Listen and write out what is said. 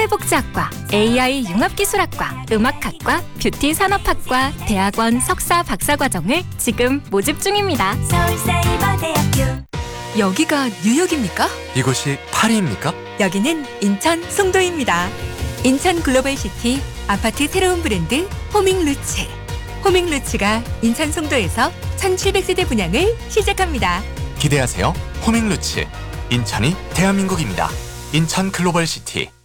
사회복지학과, AI 융합기술학과, 음악학과, 뷰티 산업학과, 대학원 석사 박사과정을 지금 모집 중입니다. 서울사이버대학교. 여기가 뉴욕입니까? 이곳이 파리입니까? 여기는 인천 송도입니다. 인천 글로벌시티 아파트 새로운 브랜드 호밍루츠. 호밍루츠가 인천 송도에서 1700세대 분양을 시작합니다. 기대하세요. 호밍루츠. 인천이 대한민국입니다. 인천 글로벌시티.